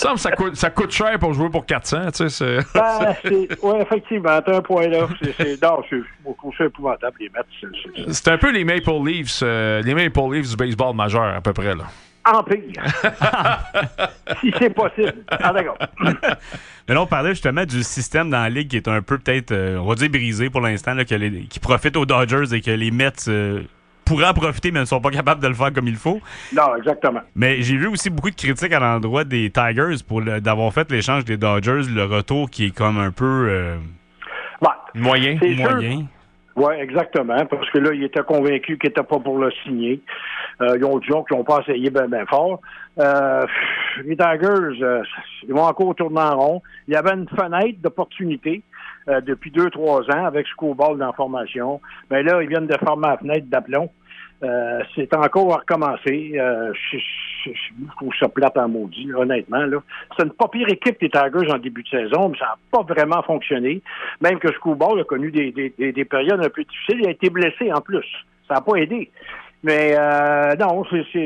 semble que ça coûte cher pour jouer pour 400, tu sais. Oui, effectivement, t'as un point là. C'est épouvantable, les Mets. C'est un peu les Maple Leafs du baseball majeur, à peu près, là. En pire. Si c'est possible. Ah, d'accord. Mais là, on parlait justement du système dans la Ligue qui est un peu peut-être, on va dire, brisé pour l'instant, là, qui profite aux Dodgers et que les Mets pourraient en profiter, mais ne sont pas capables de le faire comme il faut. Non, exactement. Mais j'ai vu aussi beaucoup de critiques à l'endroit des Tigers d'avoir fait l'échange des Dodgers, le retour qui est comme un peu... moyen. Oui, exactement, parce que là, ils étaient convaincus qu'ils n'étaient pas pour le signer. Ils ont dit qu'ils n'ont pas essayé bien fort. Les Tigers, ils vont encore tourner en rond. Il y avait une fenêtre d'opportunité depuis 2-3 ans avec Screwball dans la formation. Mais là, ils viennent de fermer la fenêtre d'aplomb. C'est encore à recommencer. Je trouve ça plate en maudit, là, honnêtement. Là. C'est une pas pire équipe, les Tigers, en début de saison, mais ça n'a pas vraiment fonctionné. Même que Screwball a connu des périodes un peu difficiles. Il a été blessé en plus. Ça n'a pas aidé. Mais non,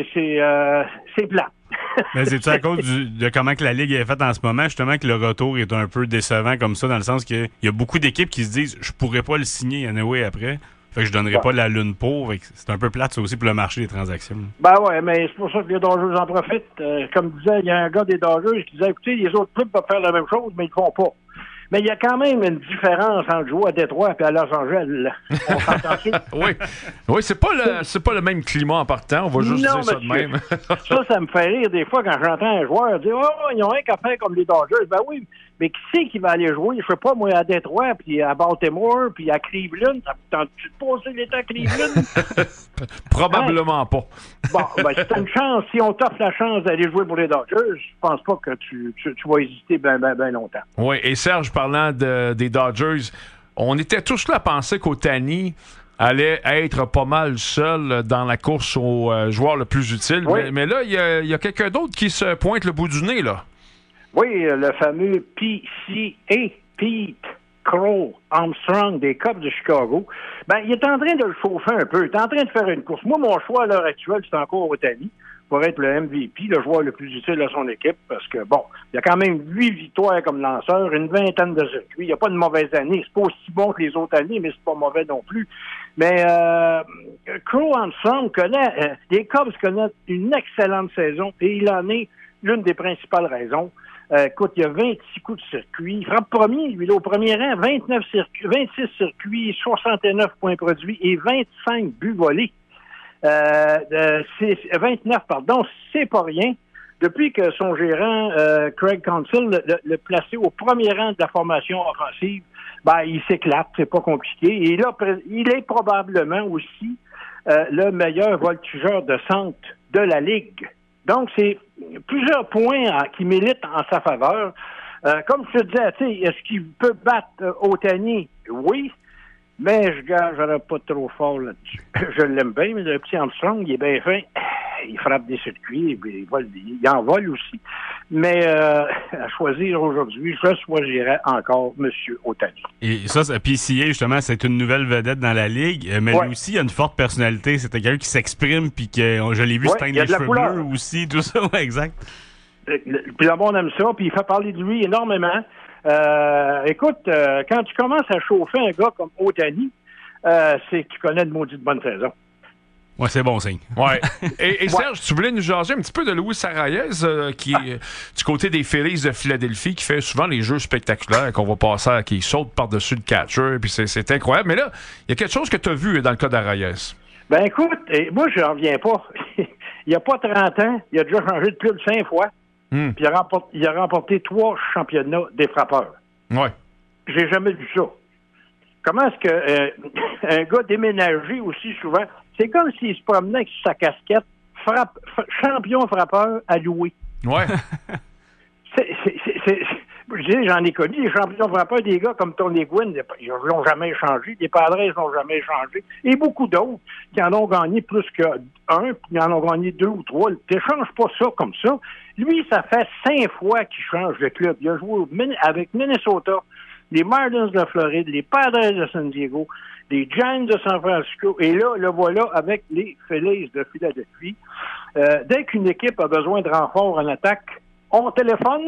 c'est plate. Mais c'est-tu à cause de comment que la Ligue est faite en ce moment, justement, que le retour est un peu décevant comme ça, dans le sens qu'il y a beaucoup d'équipes qui se disent « Je pourrais pas le signer anyway après ». Fait que je donnerais pas la lune pour. C'est un peu plate, ça aussi, pour le marché des transactions. Ben ouais, mais c'est pour ça que les Dodgers en profitent. Comme disait, il y a un gars des Dodgers qui disait, écoutez, les autres clubs peuvent faire la même chose, mais ils le font pas. Mais il y a quand même une différence entre jouer à Détroit et à Los Angeles. On s'entend-tu? Oui, c'est pas le même climat en partant. On va juste dire ça de même. ça me fait rire des fois quand j'entends un joueur dire « Oh, ils ont rien qu'à faire comme les Dodgers. » Ben oui, mais qui c'est qui va aller jouer? Je sais pas, moi, à Détroit, puis à Baltimore, puis à Cleveland. T'as-tu de passer l'été à Cleveland? Probablement pas. Bon, ben c'est une chance. Si on t'offre la chance d'aller jouer pour les Dodgers, je pense pas que tu vas hésiter bien longtemps. Oui, et Serge, parlant des Dodgers, on était tous là à penser qu'Ohtani allait être pas mal seul dans la course au joueur le plus utile. Oui. Mais là, il y a quelqu'un d'autre qui se pointe le bout du nez, là. Oui, le fameux PCA, Pete Crow Armstrong des Cubs de Chicago. Ben, il est en train de le chauffer un peu. Il est en train de faire une course. Moi, mon choix à l'heure actuelle, c'est encore Ohtani pour être le MVP, le joueur le plus utile à son équipe, parce que, bon, il y a quand même 8 victoires comme lanceur, une vingtaine de circuits. Il n'y a pas de mauvaise année. C'est pas aussi bon que les autres années, mais c'est pas mauvais non plus. Mais Crow Armstrong les Cubs connaissent une excellente saison et il en est l'une des principales raisons. Écoute, il y a 26 coups de circuit. Il frappe premier, lui, là, au premier rang, 26 circuits, 69 points produits et 25 buts volés. 29, pardon, c'est pas rien. Depuis que son gérant, Craig Counsell, le placé au premier rang de la formation offensive, ben, il s'éclate, c'est pas compliqué. Et là, il est probablement aussi le meilleur voltigeur de centre de la Ligue. Donc, c'est plusieurs points qui militent en sa faveur. Comme je te disais, tu sais, est-ce qu'il peut battre Ohtani? Oui, mais je gagerais pas trop fort là-dessus. Je l'aime bien, mais le petit Armstrong, il est bien fin. Il frappe des circuits, il en vole aussi. Mais à choisir aujourd'hui, je choisirais encore M. Ohtani. Et ça, PCA, justement, c'est une nouvelle vedette dans la Ligue, mais lui aussi, il a une forte personnalité. C'est quelqu'un qui s'exprime, puis que je l'ai vu se teindre les cheveux bleus aussi, tout ça, exact. Puis le monde aime ça, puis il fait parler de lui énormément. Écoute, quand tu commences à chauffer un gars comme Ohtani, c'est que tu connais de maudite bonne saison. Ouais, c'est bon signe. Ouais. Et Serge, tu voulais nous jaser un petit peu de Luis Arraez, qui est du côté des Phillies de Philadelphie, qui fait souvent les jeux spectaculaires qu'on va passer, qui saute par-dessus le catcher, puis c'est incroyable. Mais là, il y a quelque chose que tu as vu dans le cas d'Arraez. Ben écoute, moi, je n'en reviens pas. Il n'y a pas 30 ans, il a déjà changé de club 5 fois, puis il a remporté 3 championnats des frappeurs. Ouais. J'ai jamais vu ça. Comment est-ce que un gars déménagé aussi souvent, c'est comme s'il se promenait avec sa casquette champion frappeur à louer. Ouais. J'en ai connu, les champions frappeurs, des gars comme Tony Gwynn, ils l'ont jamais échangé, les Padres n'ont jamais échangé, et beaucoup d'autres qui en ont gagné plus qu'un, puis qui en ont gagné 2 ou 3. Tu n'échanges pas ça comme ça. Lui, ça fait 5 fois qu'il change de club. Il a joué avec Minnesota, les Marlins de Floride, les Padres de San Diego, les Giants de San Francisco, et là, le voilà avec les Phillies de Philadelphie. Dès qu'une équipe a besoin de renfort en attaque, on téléphone